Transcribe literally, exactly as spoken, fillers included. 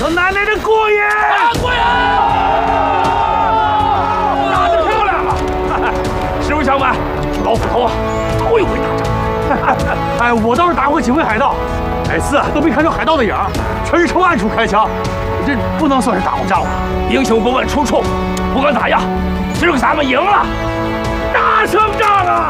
奶奶的过瘾！ 啊，过瘾！打得漂亮啊！实不相瞒，老斧头啊，头一回打仗。 哎，我倒是打过几回海盗，每次啊都没看着海盗的影儿，全是从暗处开枪，这不能算是打过仗吧？ 英雄不问出处，不管咋样，今儿个咱们赢了，打胜仗啊！